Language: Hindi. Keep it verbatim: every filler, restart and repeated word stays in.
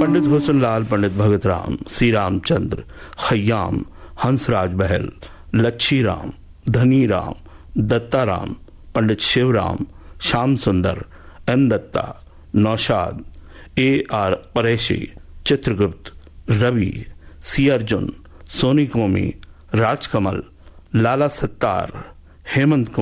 पंडित हुस्नलाल, पंडित भगत राम, सी रामचंद्र, खयाम, हंसराज बहल, लच्छी राम, धनी राम, दत्ता राम, पंडित शिवराम, श्याम सुंदर, N Dutta, Naushad, A R परेशी, Chitragupta, Ravi, C Arjun, Soni Kom, Rajkamal, Lala Sattar, Hemant Kumar,